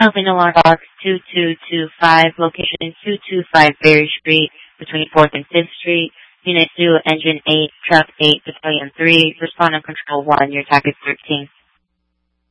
Open alarm box 2225, location 225 Berry Street, between 4th and 5th Street. Unit 2, Engine 8, Truck 8, Battalion 3, Respond on Control 1, your target 13.